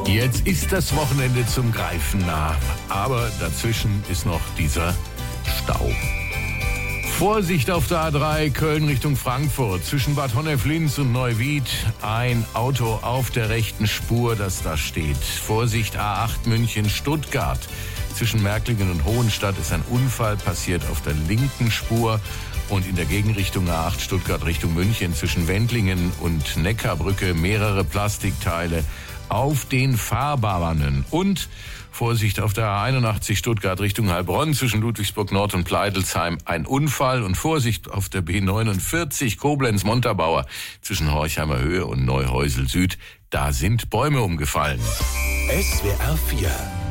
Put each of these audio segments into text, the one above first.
Jetzt ist das Wochenende zum Greifen nah, aber dazwischen ist noch dieser Stau. Vorsicht auf der A3 Köln Richtung Frankfurt, zwischen Bad Honnef-Linz und Neuwied. Ein Auto auf der rechten Spur, das da steht. Vorsicht A8 München Stuttgart. Zwischen Märklingen und Hohenstadt ist ein Unfall passiert auf der linken Spur. Und in der Gegenrichtung A8 Stuttgart Richtung München zwischen Wendlingen und Neckarbrücke mehrere Plastikteile auf den Fahrbahnen. Und Vorsicht auf der A81 Stuttgart Richtung Heilbronn zwischen Ludwigsburg Nord und Pleidelsheim ein Unfall. Und Vorsicht auf der B49 Koblenz-Montabaur zwischen Horchheimer Höhe und Neuhäusel Süd. Da sind Bäume umgefallen. SWR 4.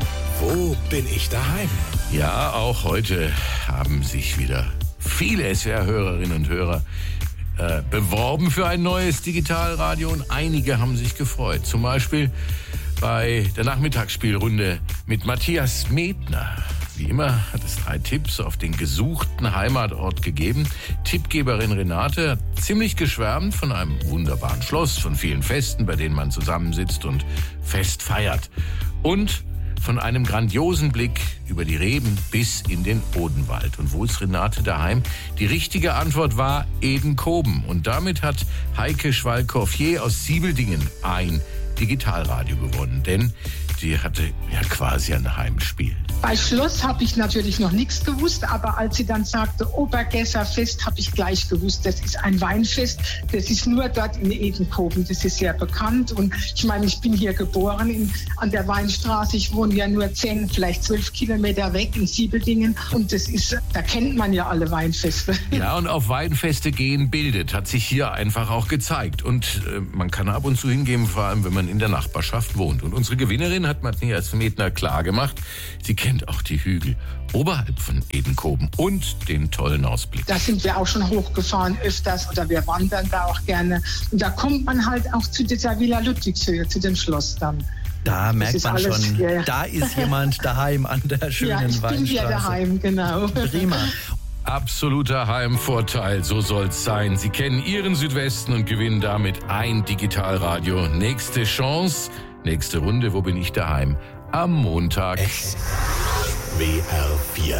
Wo bin ich daheim? Ja, auch heute haben sich wieder viele SWR-Hörerinnen und Hörer beworben für ein neues Digitalradio und einige haben sich gefreut. Zum Beispiel bei der Nachmittagsspielrunde mit Matthias Medner. Wie immer hat es 3 Tipps auf den gesuchten Heimatort gegeben. Tippgeberin Renate hat ziemlich geschwärmt von einem wunderbaren Schloss, von vielen Festen, bei denen man zusammensitzt und Fest feiert. Und von einem grandiosen Blick über die Reben bis in den Odenwald. Und wo ist Renate daheim? Die richtige Antwort war Edenkoben. Und damit hat Heike Schwalkoffier aus Siebeldingen ein Digitalradio gewonnen. Denn sie hatte ja quasi ein Heimspiel. Bei Schloss habe ich natürlich noch nichts gewusst, aber als sie dann sagte Obergesser Fest, habe ich gleich gewusst, das ist ein Weinfest. Das ist nur dort in Edenkoben, das ist sehr bekannt. Und ich meine, ich bin hier geboren an der Weinstraße. Ich wohne ja nur 10, vielleicht 12 Kilometer weg in Siebeldingen. Und das ist, da kennt man ja alle Weinfeste. Ja, und auf Weinfeste gehen bildet, hat sich hier einfach auch gezeigt. Und man kann ab und zu hingehen, vor allem wenn man in der Nachbarschaft wohnt. Und unsere Gewinnerin hat Matthias Medner klar gemacht, sie kennt auch die Hügel oberhalb von Edenkoben und den tollen Ausblick. Da sind wir auch schon hochgefahren öfters oder wir wandern da auch gerne. Und da kommt man halt auch zu dieser Villa Ludwigshöhe, zu dem Schloss dann. Da merkt man alles, schon, ja. Da ist jemand daheim an der schönen Weinstraße. Ja, ich bin hier daheim, genau. Prima. Absoluter Heimvorteil, so soll's sein. Sie kennen Ihren Südwesten und gewinnen damit ein Digitalradio. Nächste Chance, nächste Runde, wo bin ich daheim? Am Montag. SWR 4